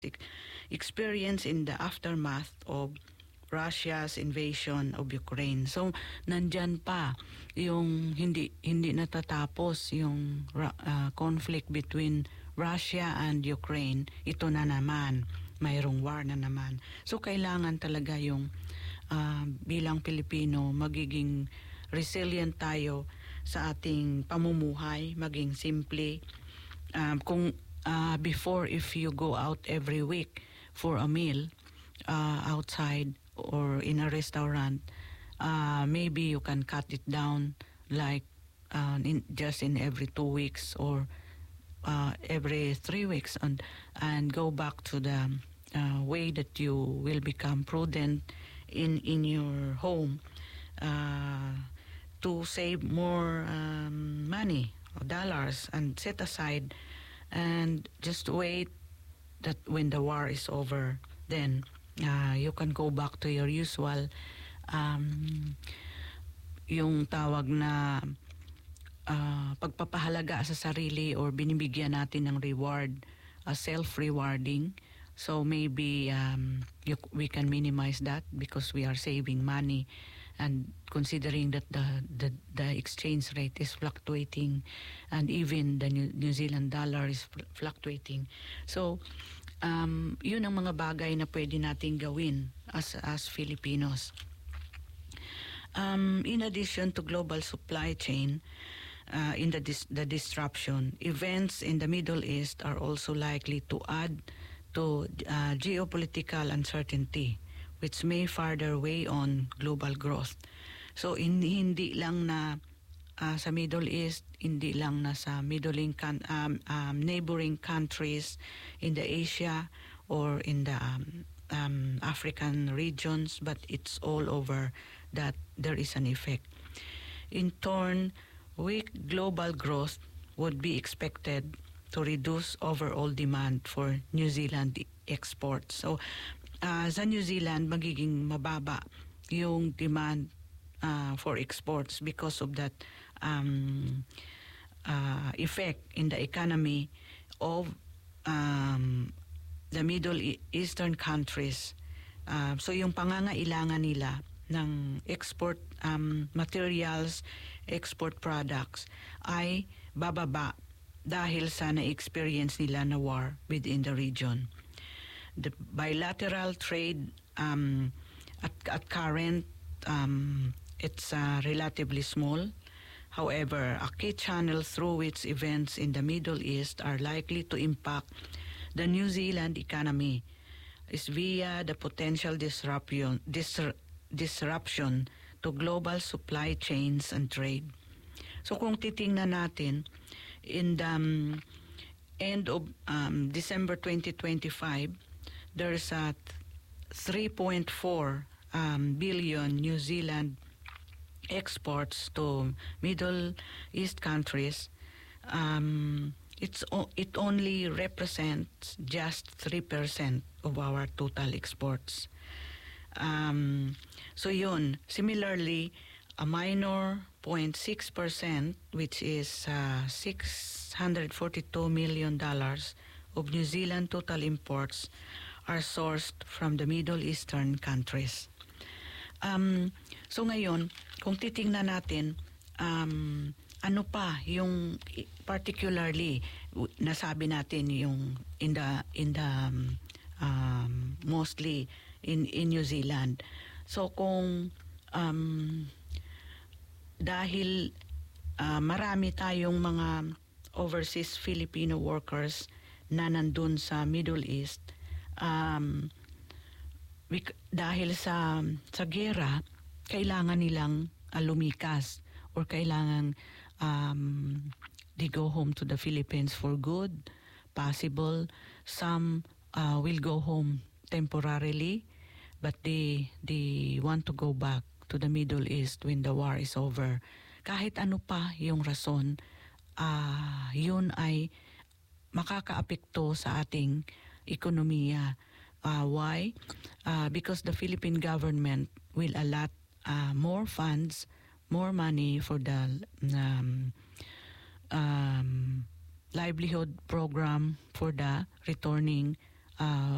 experience in the aftermath of Russia's invasion of Ukraine. So nandyan pa yung hindi natatapos yung conflict between Russia and Ukraine. Ito na naman, mayroong war na naman. So kailangan talaga yung bilang Pilipino magiging resilient tayo sa ating pamumuhay, maging simple. Kung before, if you go out every week for a meal outside or in a restaurant, maybe you can cut it down like just in every 2 weeks or every 3 weeks and go back to the way that you will become prudent in your home to save more money or dollars and set aside and just wait that when the war is over, then you can go back to your usual yung tawag na pagpapahalaga sa sarili or binibigyan natin ng reward, self-rewarding. So maybe we can minimize that because we are saving money and considering that the exchange rate is fluctuating and even the New Zealand dollar is fluctuating. So yun ang mga bagay na pwede nating gawin as Filipinos. In addition to global supply chain, in the disruption, events in the Middle East are also likely to add to geopolitical uncertainty, which may further weigh on global growth. So hindi lang na sa Middle East, hindi lang na sa neighboring countries in the Asia or in the African regions, but it's all over that there is an effect. In turn, weak global growth would be expected to reduce overall demand for New Zealand exports. So, sa New Zealand, magiging mababa yung demand for exports because of that effect in the economy of the Middle Eastern countries. So, yung pangangailangan nila ng export materials, export products ay bababa dahil sa na-experience nila na war within the region. The bilateral trade at current, it's relatively small. However, a key channel through which events in the Middle East are likely to impact the New Zealand economy is via the potential disruption to global supply chains and trade. So kung titingnan natin, in the end of December 2025, there's a 3.4 billion New Zealand exports to Middle East countries. It only represents just 3% of our total exports. So yun, similarly, a minor 0.6%, which is $642 million of New Zealand total imports are sourced from the Middle Eastern countries. So ngayon, kung titingnan natin, ano pa yung particularly nasabi natin yung in the mostly in New Zealand. So kung dahil marami tayong mga overseas Filipino workers na nandun sa Middle East, dahil sa gera, kailangan nilang lumikas or kailangan they go home to the Philippines for good. Possible, some will go home temporarily, but they want to go back to the Middle East when the war is over. Kahit ano pa yung rason, yun ay makakaapekto sa ating ekonomiya. Why? Because the Philippine government will allot more funds, more money for the livelihood program for the returning